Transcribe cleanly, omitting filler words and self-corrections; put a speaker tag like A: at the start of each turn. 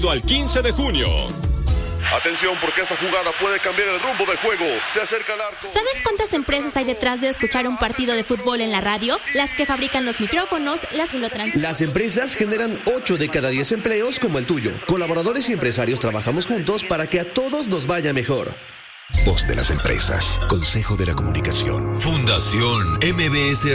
A: Al 15 de junio.
B: Atención, porque esta jugada puede cambiar el rumbo del juego. Se acerca al arco.
C: ¿Sabes cuántas empresas hay detrás de escuchar un partido de fútbol en la radio? Las que fabrican los micrófonos, las que lo transmiten.
D: Las empresas generan 8 de cada 10 empleos como el tuyo. Colaboradores y empresarios trabajamos juntos para que a todos nos vaya mejor.
E: Voz de las empresas. Consejo de la Comunicación.
F: Fundación MBS